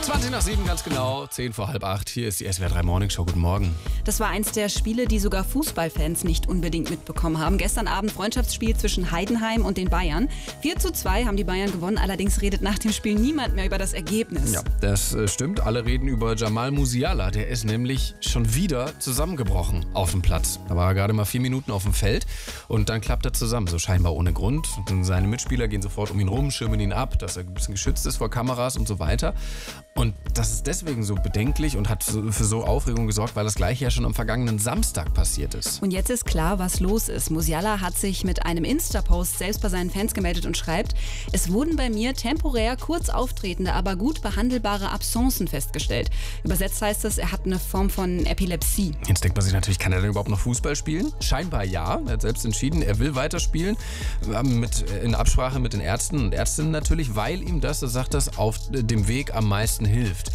20 nach 7 ganz genau, 10 vor halb 8. Hier ist die SWR 3 Morning Show. Guten Morgen. Das war eins der Spiele, die sogar Fußballfans nicht unbedingt mitbekommen haben. Gestern Abend Freundschaftsspiel zwischen Heidenheim und den Bayern. 4:2 haben die Bayern gewonnen, allerdings redet nach dem Spiel niemand mehr über das Ergebnis. Ja, das stimmt. Alle reden über Jamal Musiala. Der ist nämlich schon wieder zusammengebrochen auf dem Platz. Da war er gerade mal 4 Minuten auf dem Feld und dann klappt er zusammen, so scheinbar ohne Grund. Und seine Mitspieler gehen sofort um ihn rum, schirmen ihn ab, dass er ein bisschen geschützt ist vor Kameras und so weiter. Und das ist deswegen so bedenklich und hat für so Aufregung gesorgt, weil das Gleiche ja schon am vergangenen Samstag passiert ist. Und jetzt ist klar, was los ist. Musiala hat sich mit einem Insta-Post selbst bei seinen Fans gemeldet und schreibt: Es wurden bei mir temporär kurz auftretende, aber gut behandelbare Absenzen festgestellt. Übersetzt heißt es, er hat eine Form von Epilepsie. Jetzt denkt man sich natürlich, kann er denn überhaupt noch Fußball spielen? Scheinbar ja. Er hat selbst entschieden, er will weiterspielen. In Absprache mit den Ärzten und Ärztinnen natürlich, weil ihm das, er sagt das, auf dem Weg am meisten hilft.